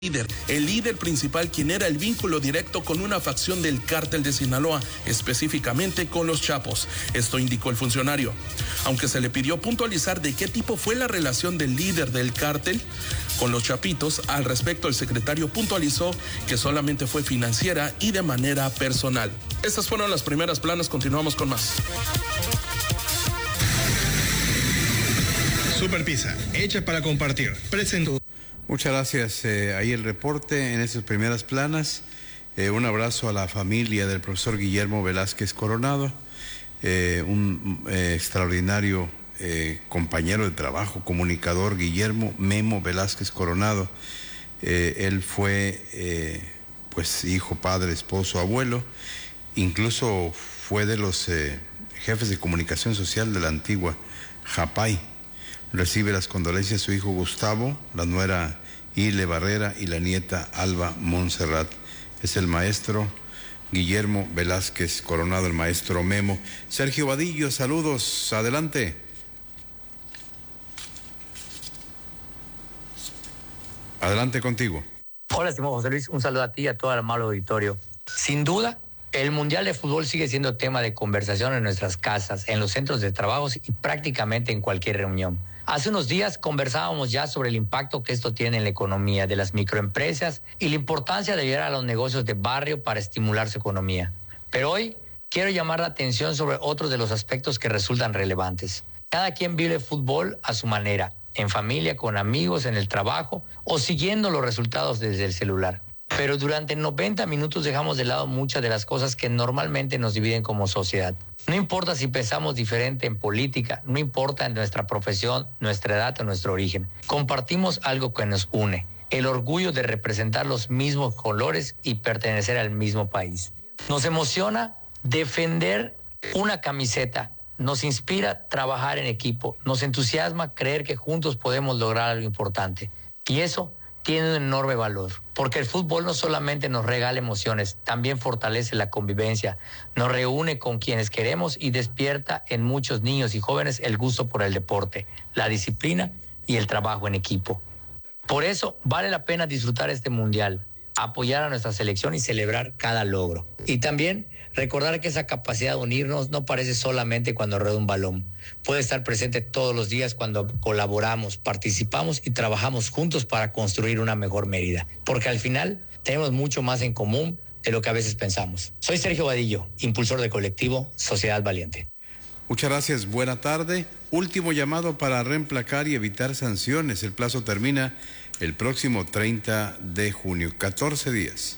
el líder principal, quien era el vínculo directo con una facción del cártel de Sinaloa, específicamente con los Chapos. Esto indicó el funcionario. Aunque se le pidió puntualizar de qué tipo fue la relación del líder del cártel con los Chapitos, al respecto el secretario puntualizó que solamente fue financiera y de manera personal. Estas fueron las primeras planas, continuamos con más. Super Pizza, hecha para compartir. Presento. Muchas gracias. Ahí el reporte en esas primeras planas. Un abrazo a la familia del profesor Guillermo Velázquez Coronado, un extraordinario compañero de trabajo, comunicador, Guillermo Memo Velázquez Coronado. Él fue pues hijo, padre, esposo, abuelo, incluso fue de los jefes de comunicación social de la antigua Japay. Recibe las condolencias de su hijo Gustavo, la nuera Ile Barrera y la nieta Alba Montserrat. Es el maestro Guillermo Velázquez Coronado, el maestro Memo. Sergio Vadillo, saludos, adelante. Adelante contigo. Hola, estimado José Luis, un saludo a ti y a todo el amable auditorio. Sin duda, el Mundial de Fútbol sigue siendo tema de conversación en nuestras casas, en los centros de trabajo y prácticamente en cualquier reunión. Hace unos días conversábamos ya sobre el impacto que esto tiene en la economía de las microempresas y la importancia de ayudar a los negocios de barrio para estimular su economía. Pero hoy quiero llamar la atención sobre otros de los aspectos que resultan relevantes. Cada quien vive el fútbol a su manera, en familia, con amigos, en el trabajo o siguiendo los resultados desde el celular. Pero durante 90 minutos dejamos de lado muchas de las cosas que normalmente nos dividen como sociedad. No importa si pensamos diferente en política, no importa en nuestra profesión, nuestra edad o nuestro origen. Compartimos algo que nos une, el orgullo de representar los mismos colores y pertenecer al mismo país. Nos emociona defender una camiseta, nos inspira trabajar en equipo, nos entusiasma creer que juntos podemos lograr algo importante. Y eso tiene un enorme valor, porque el fútbol no solamente nos regala emociones, también fortalece la convivencia, nos reúne con quienes queremos y despierta en muchos niños y jóvenes el gusto por el deporte, la disciplina y el trabajo en equipo. Por eso vale la pena disfrutar este mundial, apoyar a nuestra selección y celebrar cada logro. Y también recordar que esa capacidad de unirnos no aparece solamente cuando rueda un balón. Puede estar presente todos los días cuando colaboramos, participamos y trabajamos juntos para construir una mejor Mérida. Porque al final tenemos mucho más en común de lo que a veces pensamos. Soy Sergio Vadillo, impulsor del colectivo Sociedad Valiente. Muchas gracias, buena tarde. Último llamado para reemplacar y evitar sanciones. El plazo termina el próximo 30 de junio, 14 días.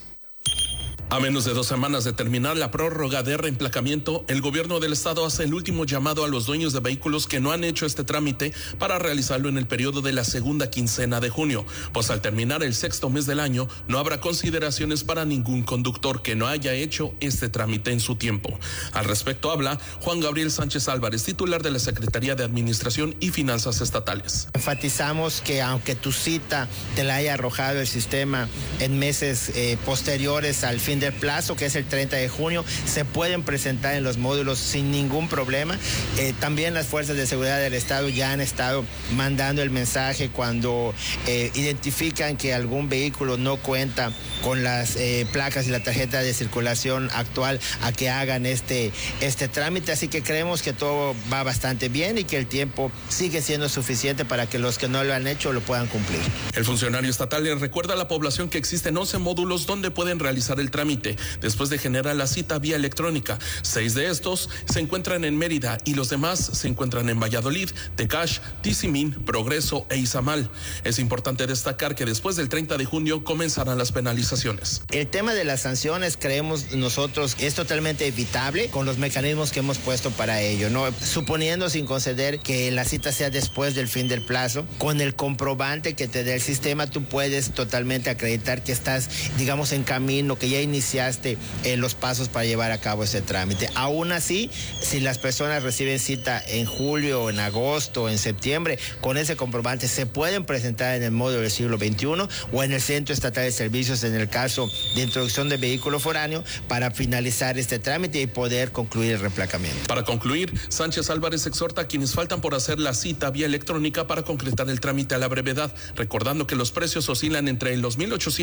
A menos de 2 semanas de terminar la prórroga de reemplacamiento, el gobierno del estado hace el último llamado a los dueños de vehículos que no han hecho este trámite para realizarlo en el periodo de la segunda quincena de junio, pues al terminar el 6º mes del año no habrá consideraciones para ningún conductor que no haya hecho este trámite en su tiempo. Al respecto habla Juan Gabriel Sánchez Álvarez, titular de la Secretaría de Administración y Finanzas Estatales. Enfatizamos que aunque tu cita te la haya arrojado el sistema en meses posteriores al fin del plazo, que es el 30 de junio, se pueden presentar en los módulos sin ningún problema. También las fuerzas de seguridad del estado ya han estado mandando el mensaje cuando identifican que algún vehículo no cuenta con las placas y la tarjeta de circulación actual, a que hagan este trámite. Así que creemos que todo va bastante bien y que el tiempo sigue siendo suficiente para que los que no lo han hecho lo puedan cumplir. El funcionario estatal le recuerda a la población que existen 11 módulos donde pueden realizar el trámite después de generar la cita vía electrónica. 6 de estos se encuentran en Mérida y los demás se encuentran en Valladolid, Tecash, Tizimín, Progreso e Izamal. Es importante destacar que después del 30 de junio comenzarán las penalizaciones. El tema de las sanciones, creemos nosotros, es totalmente evitable con los mecanismos que hemos puesto para ello, ¿no? Suponiendo, sin conceder, que la cita sea después del fin del plazo, con el comprobante que te dé el sistema, tú puedes totalmente acreditar que estás, digamos, en camino, que ya iniciaste los pasos para llevar a cabo ese trámite. Aún así, si las personas reciben cita en julio, en agosto, en septiembre, con ese comprobante se pueden presentar en el módulo del siglo XXI o en el Centro Estatal de Servicios en el caso de introducción de vehículo foráneo para finalizar este trámite y poder concluir el reemplacamiento. Para concluir, Sánchez Álvarez exhorta a quienes faltan por hacer la cita vía electrónica para concretar el trámite a la brevedad, recordando que los precios oscilan entre los 1,800